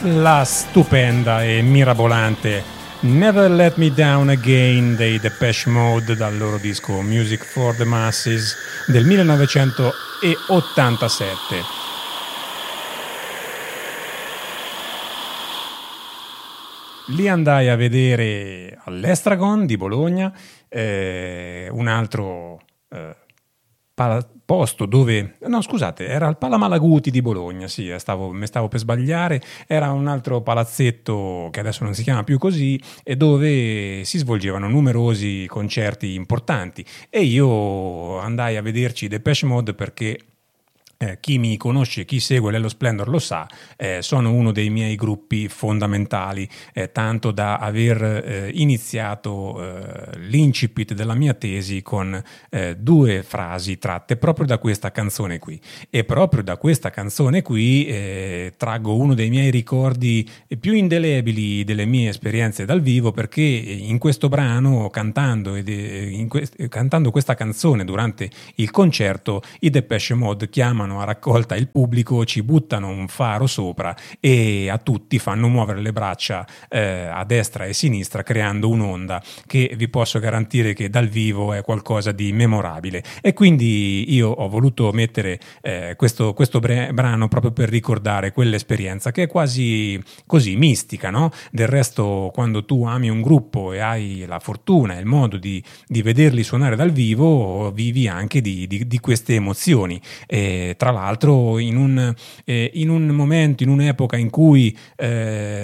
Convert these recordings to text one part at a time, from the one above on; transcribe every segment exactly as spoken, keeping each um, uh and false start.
la stupenda e mirabolante Never Let Me Down Again dei Depeche Mode dal loro disco Music for the Masses del millenovecentottantasette. Li andai a vedere all'Estragon di Bologna, eh, un altro eh, pala- posto dove, no scusate, era il Palamalaguti di Bologna, sì, stavo, mi stavo per sbagliare, era un altro palazzetto che adesso non si chiama più così e dove si svolgevano numerosi concerti importanti e io andai a vederci Depeche Mode perché Eh, chi mi conosce, chi segue Lello Splendor lo sa, eh, sono uno dei miei gruppi fondamentali, eh, tanto da aver eh, iniziato eh, l'incipit della mia tesi con eh, due frasi tratte proprio da questa canzone qui. E proprio da questa canzone qui eh, traggo uno dei miei ricordi più indelebili delle mie esperienze dal vivo, perché in questo brano, cantando, ed, in que- cantando questa canzone durante il concerto, i Depeche Mode chiamano a raccolta il pubblico, ci buttano un faro sopra e a tutti fanno muovere le braccia eh, a destra e a sinistra, creando un'onda che vi posso garantire che dal vivo è qualcosa di memorabile. E quindi io ho voluto mettere eh, questo, questo bre- brano proprio per ricordare quell'esperienza che è quasi così mistica, no? Del resto, quando tu ami un gruppo e hai la fortuna e il modo di, di vederli suonare dal vivo, vivi anche di, di, di queste emozioni. E, tra l'altro in un, eh, in un momento, in un'epoca in cui eh,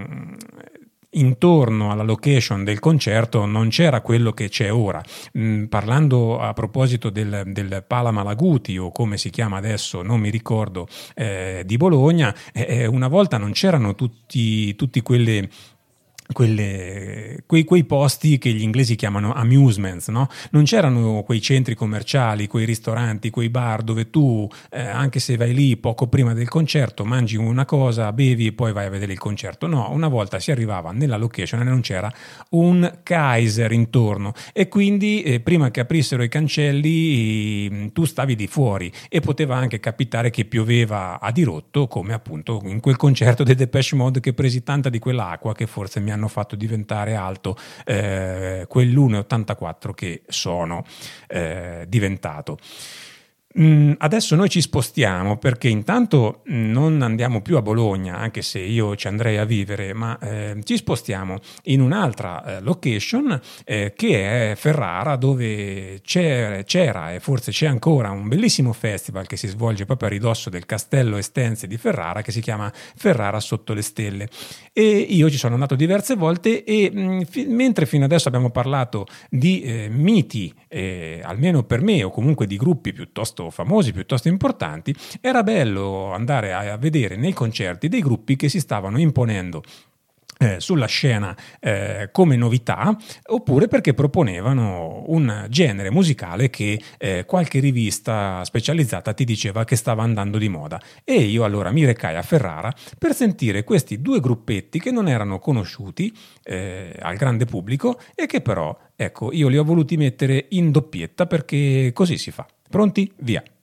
intorno alla location del concerto non c'era quello che c'è ora. Mm, parlando a proposito del, del Palamalaguti, o come si chiama adesso, non mi ricordo, eh, di Bologna, eh, una volta non c'erano tutti, tutti quelle Quelle, quei, quei posti che gli inglesi chiamano amusements, no? Non c'erano quei centri commerciali, quei ristoranti, quei bar dove tu, eh, anche se vai lì poco prima del concerto, mangi una cosa, bevi e poi vai a vedere il concerto. No, una volta si arrivava nella location e non c'era un Kaiser intorno e quindi eh, prima che aprissero i cancelli eh, tu stavi di fuori e poteva anche capitare che pioveva a dirotto, come appunto in quel concerto dei Depeche Mode, che presi tanta di quell'acqua che forse mi hanno hanno fatto diventare alto eh, quell'uno virgola ottantaquattro che sono eh, diventato. Mm, adesso noi ci spostiamo perché intanto non andiamo più a Bologna, anche se io ci andrei a vivere, ma eh, ci spostiamo in un'altra eh, location eh, che è Ferrara, dove c'era, c'era e forse c'è ancora un bellissimo festival che si svolge proprio a ridosso del Castello Estense di Ferrara, che si chiama Ferrara sotto le stelle. E io ci sono andato diverse volte e mh, fi- mentre fino adesso abbiamo parlato di eh, miti, eh, almeno per me, o comunque di gruppi piuttosto famosi, piuttosto importanti, era bello andare a vedere nei concerti dei gruppi che si stavano imponendo Eh, sulla scena eh, come novità, oppure perché proponevano un genere musicale che eh, qualche rivista specializzata ti diceva che stava andando di moda. E io allora mi recai a Ferrara per sentire questi due gruppetti che non erano conosciuti eh, al grande pubblico e che però, ecco, io li ho voluti mettere in doppietta perché così si fa. Pronti? Via!